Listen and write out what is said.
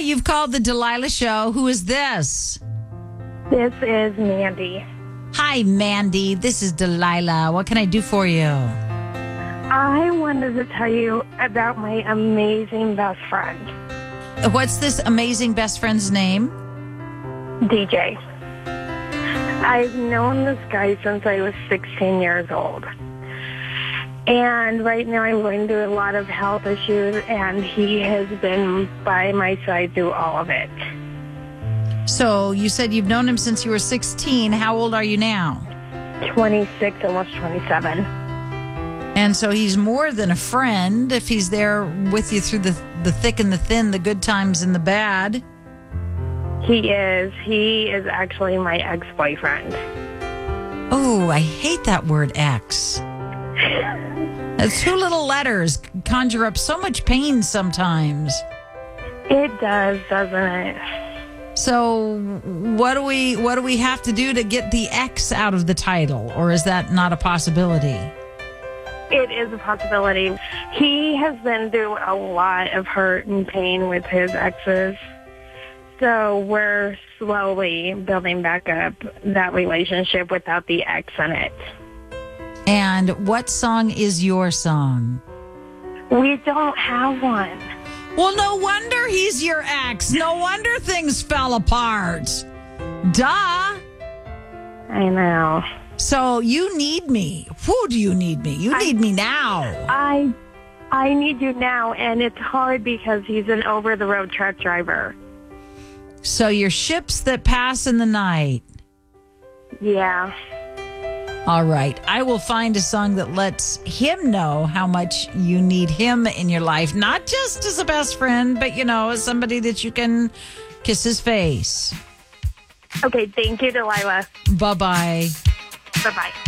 you've called the Delilah Show. Who is this? This is Mandy. Hi, Mandy. This is Delilah. What can I do for you? I wanted to tell you about my amazing best friend, What's this amazing best friend's name? DJ. I've known this guy since I was 16 years old. And right now I'm going through a lot of health issues, and he has been by my side through all of it. So you said you've known him since you were 16. How old are you now? 26, almost 27. And so he's more than a friend if he's there with you through the thick and the thin, the good times and the bad. He is. He is actually my ex-boyfriend. Oh, I hate that word ex. Two little letters conjure up so much pain sometimes. It does, doesn't it? So what do we have to do to get the X out of the title? Or is that not a possibility? It is a possibility. He has been through a lot of hurt and pain with his exes. So we're slowly building back up that relationship without the X in it. And what song is your song? We don't have one. Well, no wonder he's your ex. No wonder things fell apart. Duh. I know. So you need me. Who do you need me? You need me now. I need you now, and it's hard because he's an over-the-road truck driver. So you're ships that pass in the night. Yeah. All right. I will find a song that lets him know how much you need him in your life. Not just as a best friend, but, as somebody that you can kiss his face. Okay, thank you, Delilah. Bye-bye. Bye-bye.